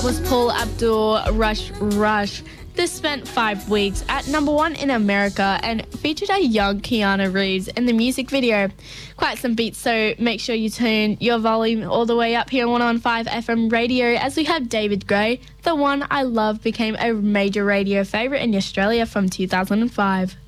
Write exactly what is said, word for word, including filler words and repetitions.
was Paul Abdul Rush Rush. This spent five weeks at number one in America and featured a young Keanu Reeves in the music video. Quite some beats, so make sure you tune your volume all the way up here on one oh one point five F M radio as we have David Gray. The One I Love became a major radio favourite in Australia from two thousand five.